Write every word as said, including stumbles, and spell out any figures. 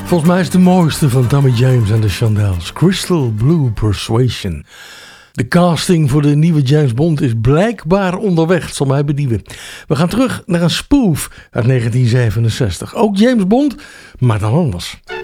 Volgens mij is het de mooiste van Tommy James en de Shondells. Crystal Blue Persuasion. De casting voor de nieuwe James Bond is blijkbaar onderweg. Het zal mij bedieven. We gaan terug naar een spoof uit negentien zevenenzestig. Ook James Bond, maar dan anders.